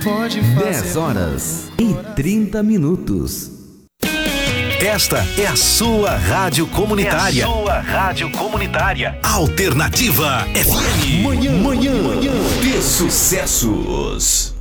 10h30. Esta é a sua rádio comunitária. Alternativa FM. Manhã de sucessos.